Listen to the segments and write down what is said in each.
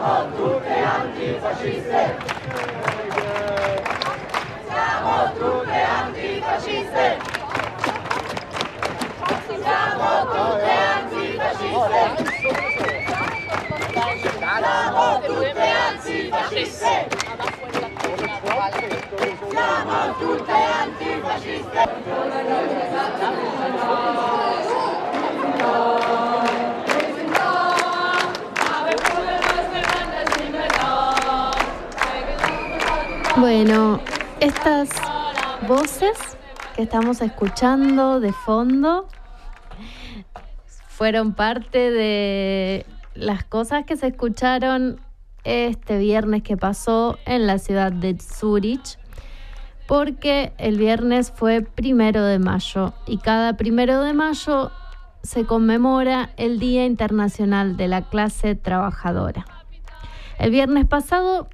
Siamo tutte antifasciste! Siamo tutte antifasciste! Siamo tutte antifasciste! Siamo tutte antifasciste! Siamo tutte antifasciste! Bueno, estas voces que estamos escuchando de fondo fueron parte de las cosas que se escucharon este viernes que pasó en la ciudad de Zúrich, porque el viernes fue 1 de mayo y cada 1 de mayo se conmemora el Día Internacional de la Clase Trabajadora. El viernes pasado,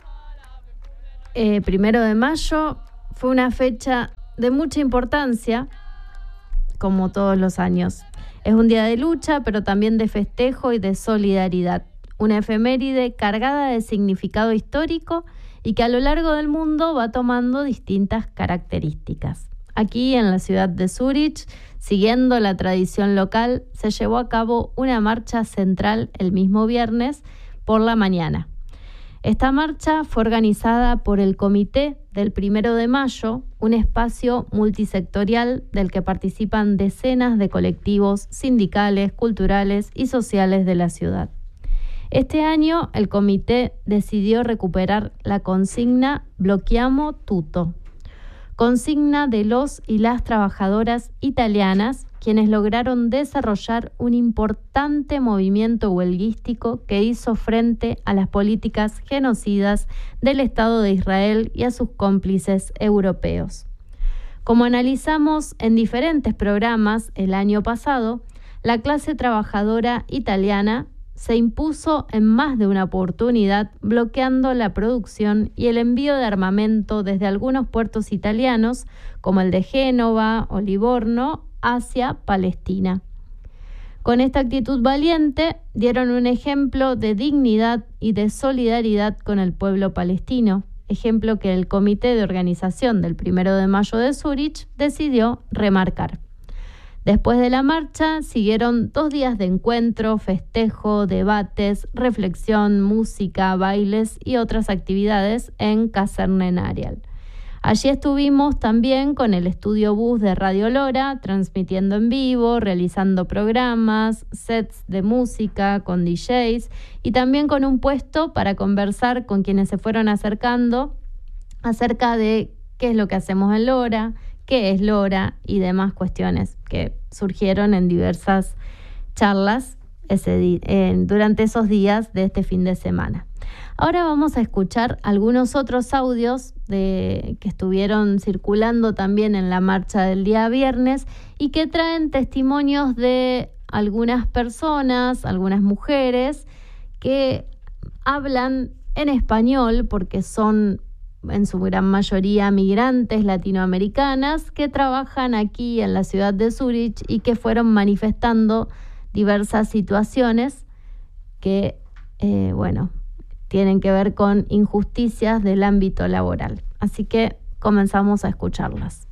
1 de mayo, fue una fecha de mucha importancia, como todos los años. Es un día de lucha, pero también de festejo y de solidaridad. Una efeméride cargada de significado histórico y que a lo largo del mundo va tomando distintas características. Aquí, en la ciudad de Zúrich, siguiendo la tradición local, se llevó a cabo una marcha central el mismo viernes por la mañana. Esta marcha fue organizada por el Comité del 1 de mayo, un espacio multisectorial del que participan decenas de colectivos sindicales, culturales y sociales de la ciudad. Este año, el comité decidió recuperar la consigna Blocchiamo tutto, consigna de los y las trabajadoras italianas, quienes lograron desarrollar un importante movimiento huelguístico que hizo frente a las políticas genocidas del Estado de Israel y a sus cómplices europeos. Como analizamos en diferentes programas el año pasado, la clase trabajadora italiana se impuso en más de una oportunidad, bloqueando la producción y el envío de armamento desde algunos puertos italianos, como el de Génova o Livorno, hacia Palestina. Con esta actitud valiente, dieron un ejemplo de dignidad y de solidaridad con el pueblo palestino, ejemplo que el Comité de Organización del 1 de mayo de Zúrich decidió remarcar. Después de la marcha, siguieron 2 días de encuentro, festejo, debates, reflexión, música, bailes y otras actividades en Kaserne Ariel. Allí estuvimos también con el estudio bus de Radio Lora, transmitiendo en vivo, realizando programas, sets de música con DJs y también con un puesto para conversar con quienes se fueron acercando acerca de qué es lo que hacemos en Lora, qué es Lora y demás cuestiones que surgieron en diversas charlas durante esos días de este fin de semana. Ahora vamos a escuchar algunos otros audios que estuvieron circulando también en la marcha del día viernes y que traen testimonios de algunas personas, algunas mujeres que hablan en español porque son en su gran mayoría migrantes latinoamericanas que trabajan aquí en la ciudad de Zúrich y que fueron manifestando diversas situaciones que, tienen que ver con injusticias del ámbito laboral. Así que comenzamos a escucharlas.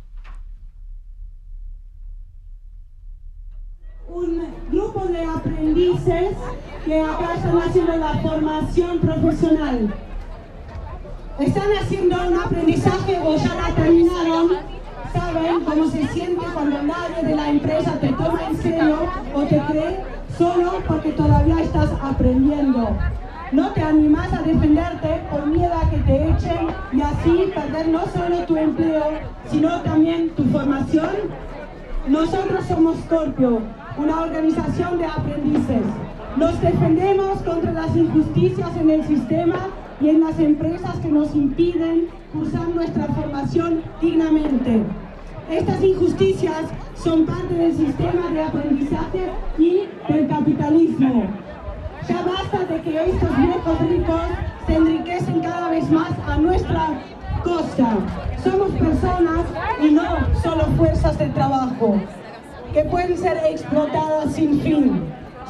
Un grupo de aprendices que acá están haciendo la formación profesional. Están haciendo un aprendizaje o ya la terminaron. Saben cómo se siente cuando nadie de la empresa te toma en serio o te cree solo porque todavía estás aprendiendo. No te animas a defenderte por miedo a que te echen y así perder no solo tu empleo, sino también tu formación. Nosotros somos Scorpio, una organización de aprendices. Nos defendemos contra las injusticias en el sistema y en las empresas que nos impiden cursar nuestra formación dignamente. Estas injusticias son parte del sistema de aprendizaje y del capitalismo. Ya basta de que estos viejos ricos se enriquecen cada vez más a nuestra costa. Somos personas y no solo fuerzas de trabajo que pueden ser explotadas sin fin.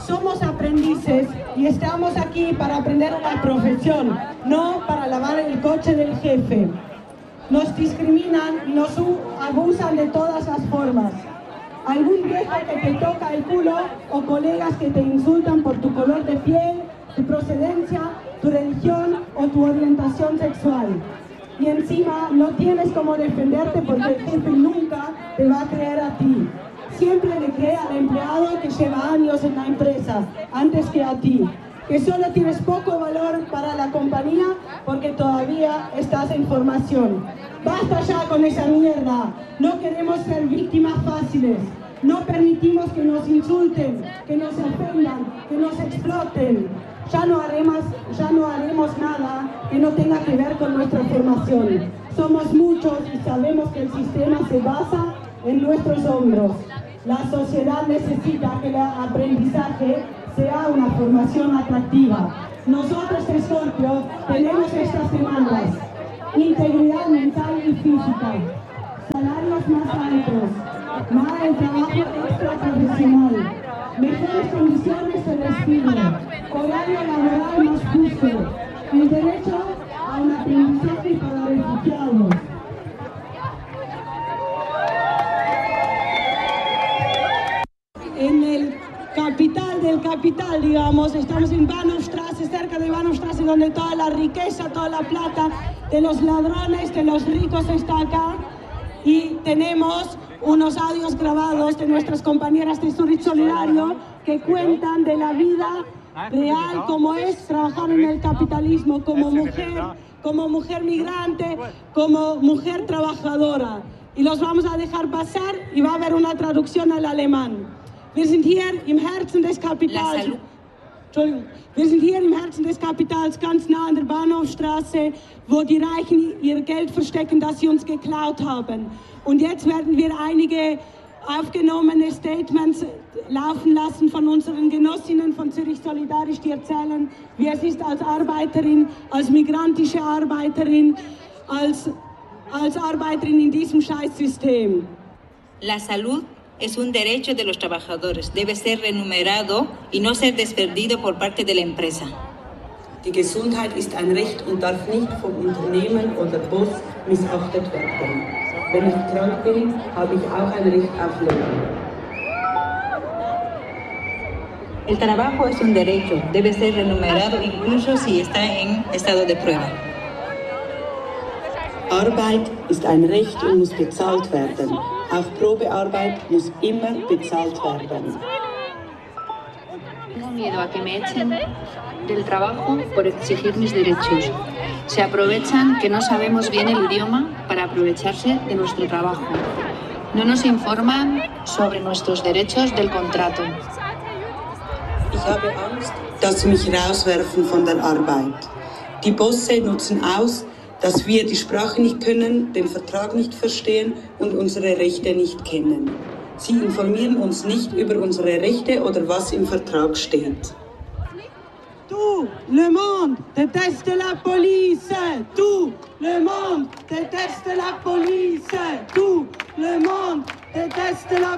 Somos aprendices y estamos aquí para aprender una profesión, no para lavar el coche del jefe. Nos discriminan y nos abusan de todas las formas. Algún viejo que te toca el culo o colegas que te insultan por tu color de piel, tu procedencia, tu religión o tu orientación sexual. Y encima no tienes cómo defenderte porque el jefe nunca te va a creer a ti. Siempre le cree al empleado que lleva años en la empresa, antes que a ti. Que solo tienes poco valor para la compañía porque todavía estás en formación. Basta ya con esa mierda. No queremos ser víctimas fáciles. No permitimos que nos insulten, que nos ofendan, que nos exploten. Ya no haremos nada que no tenga que ver con nuestra formación. Somos muchos y sabemos que el sistema se basa en nuestros hombros. La sociedad necesita que el aprendizaje sea una formación atractiva. Nosotros de Scorpio tenemos estas demandas: integridad mental y física, salarios más altos, más de trabajo extraprofesional, mejores condiciones de despido, horario laboral más justo, el derecho a un aprendizaje para refugiados. En el capital del capital, digamos, estamos en Bahnhofstrasse, cerca de Bahnhofstrasse, donde toda la riqueza, toda la plata de los ladrones, de los ricos está acá. Y tenemos unos audios grabados de nuestras compañeras de Zurich Solidario que cuentan de la vida real, como es trabajar en el capitalismo, como mujer migrante, como mujer trabajadora. Y los vamos a dejar pasar y va a haber una traducción al alemán. Wir sind hier im Herzen des Kapitals. Entschuldigung. Wir sind hier im Herzen des Kapitals, ganz nah an der Bahnhofstraße, wo die Reichen ihr Geld verstecken, das sie uns geklaut haben. Und jetzt werden wir einige aufgenommene Statements laufen lassen von unseren Genossinnen von Zürich Solidarisch, die erzählen, wie es ist als Arbeiterin, als migrantische Arbeiterin, als Arbeiterin in diesem Scheißsystem. La salud es un derecho de los trabajadores, debe ser remunerado y no ser desperdido por parte de la empresa. Die Gesundheit ist ein Recht und darf nicht vom Unternehmen oder Boss missachtet werden. Wenn ich krank bin, habe ich auch ein Recht auf Leben. El trabajo es un derecho, debe ser remunerado incluso si está en estado de prueba. Arbeit ist ein Recht und muss bezahlt werden. Auch Probearbeit muss immer bezahlt werden. Tengo miedo a que me echen del trabajo por exigir mis derechos. Se aprovechan que no sabemos bien el idioma para aprovecharse de nuestro trabajo. No nos informan sobre nuestros derechos del contrato. Ich habe Angst, dass sie mich rauswerfen von der Arbeit. Die Bosse nutzen aus, dass wir die Sprache nicht können, den Vertrag nicht verstehen und unsere Rechte nicht kennen. Sie informieren uns nicht über unsere Rechte oder was im Vertrag steht. Tout le monde déteste la police. Tout le monde déteste la police. Tout le monde déteste la